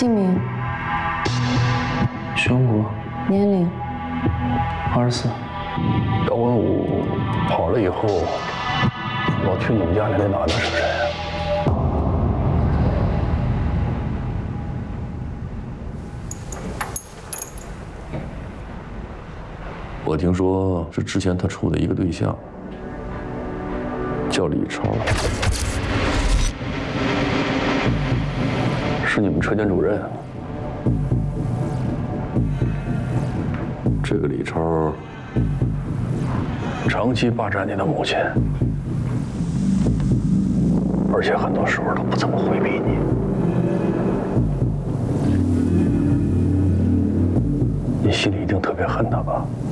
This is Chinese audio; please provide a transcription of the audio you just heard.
姓名、 宣国， 年龄、 24。 高文武跑了以后，老去你们家里那男的是谁啊？ 我听说是之前他处的一个对象，叫李超， 是你们车间主任啊？ 这个李超长期霸占你的母亲，而且很多时候都不怎么回避你。你心里一定特别恨他吧？